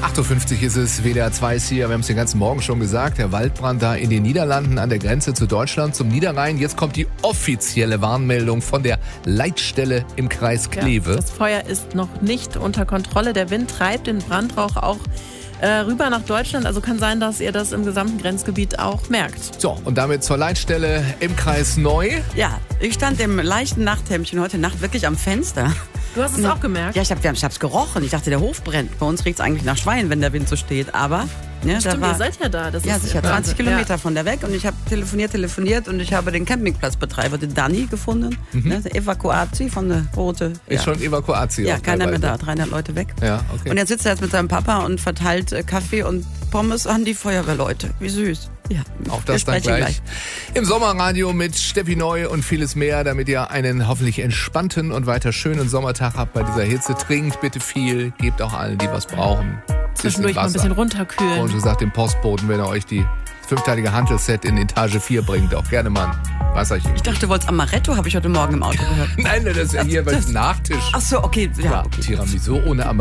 8.50 Uhr ist es, WDR 2 ist hier. Wir haben es den ganzen Morgen schon gesagt. Der Waldbrand da in den Niederlanden an der Grenze zu Deutschland, zum Niederrhein. Jetzt kommt die offizielle Warnmeldung von der Leitstelle im Kreis Kleve. Ja, das Feuer ist noch nicht unter Kontrolle. Der Wind treibt den Brandrauch auch rüber nach Deutschland. Also kann sein, dass ihr das im gesamten Grenzgebiet auch merkt. So, und damit zur Leitstelle im Kreis Neu. Ja, ich stand im leichten Nachthemdchen heute Nacht wirklich am Fenster. Du hast es auch gemerkt? Ja, ich hab's gerochen. Ich dachte, der Hof brennt. Bei uns riecht es eigentlich nach Schwein, wenn der Wind so steht. Aber ne, stimmt, ihr seid ja da. Das ja, ist sicher, 20 Kilometer von der weg. Und ich habe telefoniert und ich habe den Campingplatzbetreiber, den Danny, gefunden. Ne, die Evakuatie von der Rote. Ist schon Evakuatie. Ja, keiner mehr da, 300 Leute weg. Ja, okay. Und jetzt sitzt er jetzt mit seinem Papa und verteilt Kaffee und Pommes an die Feuerwehrleute. Wie süß. Ja, auch das dann gleich im Sommerradio mit Steffi Neu und vieles mehr, damit ihr einen hoffentlich entspannten und weiter schönen Sommertag habt bei dieser Hitze. Trinkt bitte viel, gebt auch allen, die was brauchen. Zwischendurch mal ein bisschen runterkühlen. Und sagt dem Postboten, wenn er euch die 5-teilige Hantelset in Etage 4 bringt, auch gerne mal ein Wasserchen. Ich dachte, du wolltest Amaretto, habe ich heute Morgen im Auto gehört. Nein, das ist ja hier beim Nachtisch. Ach so, okay. Ja, okay. Tiramisu ohne Amaretto.